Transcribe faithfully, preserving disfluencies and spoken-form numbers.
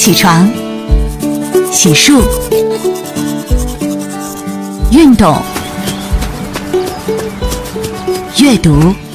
起床、洗漱、运动、阅读。